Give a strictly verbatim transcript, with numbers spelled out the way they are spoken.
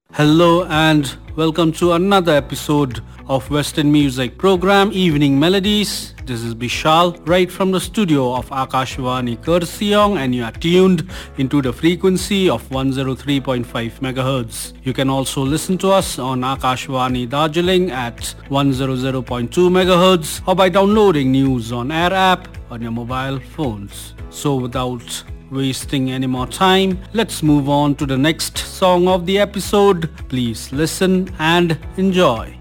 Hello and welcome to another episode of Western Music program Evening Melodies. This is Bishal right from the studio of Akashvani Kurseong, and you are tuned into the frequency of one oh three point five megahertz. You can also listen to us on Akashvani Darjeeling at one hundred point two megahertz or by downloading News on Air app on your mobile phones. So without wasting any more time, let's move on to the next song of the episode. Please listen and enjoy.